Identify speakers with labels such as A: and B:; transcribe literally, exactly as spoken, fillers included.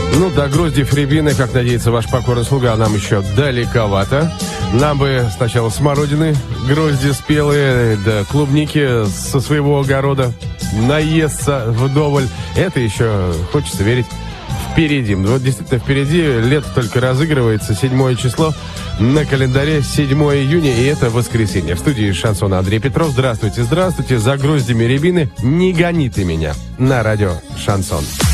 A: Ну, до гроздев рябины, как надеется ваш покорный слуга, нам еще далековато. Нам бы сначала смородины, грозди спелые, да клубники со своего огорода, наесться вдоволь. Это еще, хочется верить, впереди. Вот действительно впереди, лето только разыгрывается, седьмое число, на календаре седьмое июня, и это воскресенье. В студии шансона Андрей Петров. Здравствуйте, здравствуйте. За гроздями рябины не гони ты меня на радио «Шансон».